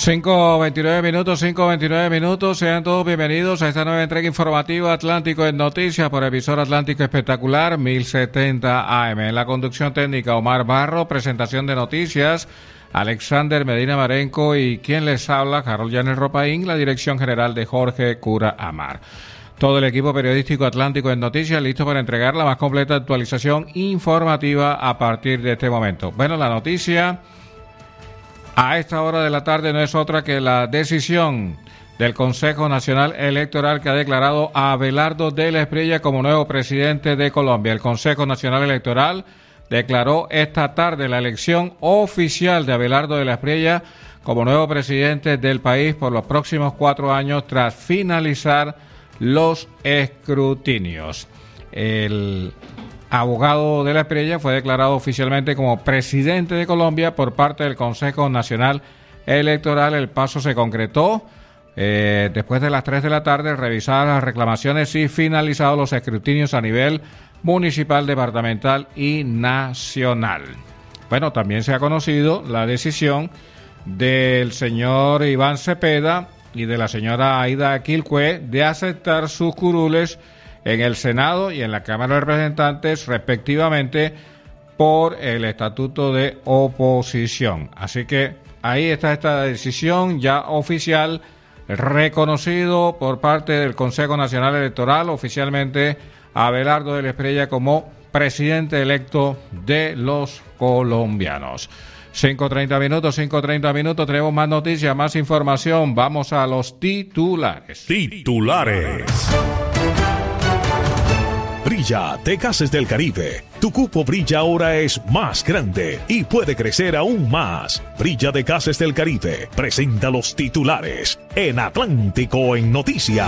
5:29 minutos, sean todos bienvenidos a esta nueva entrega informativa Atlántico en Noticias por emisor Atlántico Espectacular 1070 AM. En la conducción técnica Omar Barro, presentación de noticias Alexander Medina Marenco y quien les habla, Harold Yanel Ropaín, la dirección general de Jorge Cura Amar. Todo el equipo periodístico Atlántico en Noticias listo para entregar la más completa actualización informativa a partir de este momento. Bueno, la noticia a esta hora de la tarde no es otra que la decisión del Consejo Nacional Electoral que ha declarado a Abelardo de la Espriella como nuevo presidente de Colombia. El Consejo Nacional Electoral declaró esta tarde la elección oficial de Abelardo de la Espriella como nuevo presidente del país por los próximos 4 años tras finalizar los escrutinios. El abogado de la Espriella fue declarado oficialmente como presidente de Colombia por parte del Consejo Nacional Electoral. El paso se concretó después de las 3 de la tarde, revisadas las reclamaciones y finalizados los escrutinios a nivel municipal, departamental y nacional. Bueno, también se ha conocido la decisión del señor Iván Cepeda y de la señora Aida Quilcue de aceptar sus curules en el Senado y en la Cámara de Representantes, respectivamente, por el Estatuto de Oposición. Así que ahí está esta decisión ya oficial, reconocido por parte del Consejo Nacional Electoral, oficialmente a Abelardo de la Espriella como presidente electo de los colombianos. 5:30 minutos, tenemos más noticias, más información. Vamos a los titulares. Brilla de Gases del Caribe. Tu cupo Brilla ahora es más grande y puede crecer aún más. Brilla de Gases del Caribe presenta los titulares en Atlántico en Noticias.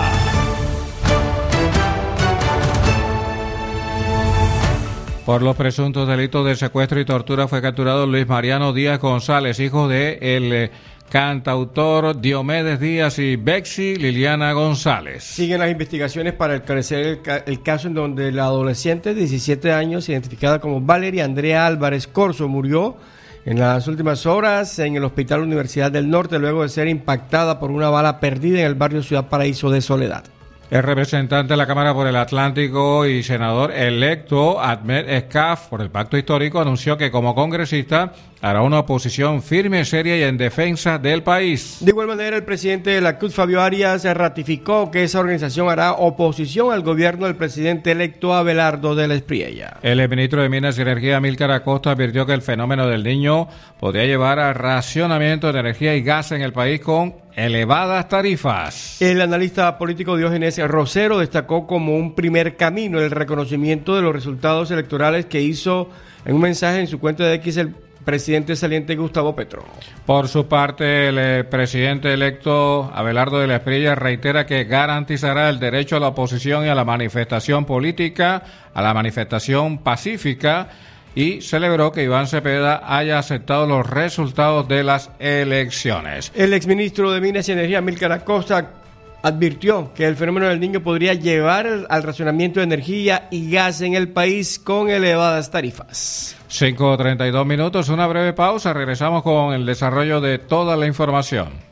Por los presuntos delitos de secuestro y tortura fue capturado Luis Mariano Díaz González, hijo de el cantautor Diomedes Díaz y Bexy Liliana González. Siguen las investigaciones para esclarecer el caso en donde la adolescente de 17 años, identificada como Valeria Andrea Álvarez Corzo, murió en las últimas horas en el Hospital Universidad del Norte luego de ser impactada por una bala perdida en el barrio Ciudad Paraíso de Soledad. El representante de la Cámara por el Atlántico y senador electo Ahmed Escaf por el Pacto Histórico anunció que como congresista hará una oposición firme, seria y en defensa del país. De igual manera, el presidente de la CUT, Fabio Arias, ratificó que esa organización hará oposición al gobierno del presidente electo Abelardo de la Espriella. El ministro de Minas y Energía, Amílcar Acosta, advirtió que el fenómeno del Niño podría llevar a racionamiento de energía y gas en el país con elevadas tarifas. El analista político Diógenes Rosero destacó como un primer camino el reconocimiento de los resultados electorales que hizo en un mensaje en su cuenta de X el presidente saliente Gustavo Petro. Por su parte, el presidente electo Abelardo de la Espriella reitera que garantizará el derecho a la oposición y a la manifestación política, a la manifestación pacífica, y celebró que Iván Cepeda haya aceptado los resultados de las elecciones. El exministro de Minas y Energía, Amílcar Acosta, advirtió que el fenómeno del Niño podría llevar al racionamiento de energía y gas en el país con elevadas tarifas. 5:32 minutos, una breve pausa, regresamos con el desarrollo de toda la información.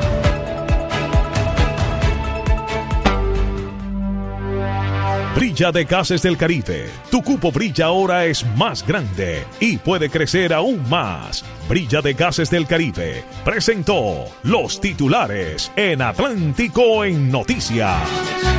Brilla de Gases del Caribe. Tu cupo Brilla ahora es más grande y puede crecer aún más. Brilla de Gases del Caribe presentó los titulares en Atlántico en Noticias.